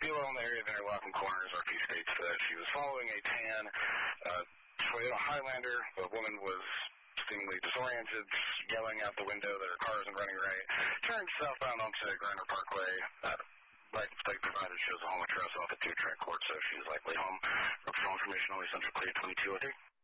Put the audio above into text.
Deal in the area there, Lockham Corners, RP states that she was following a tan Toyota Highlander. The woman was seemingly disoriented, yelling out the window that her car isn't running right. Turned southbound onto Grinder Parkway. License plate provided shows a home address off a 2-track court, so she's likely home. For information, only Central Clear 2203.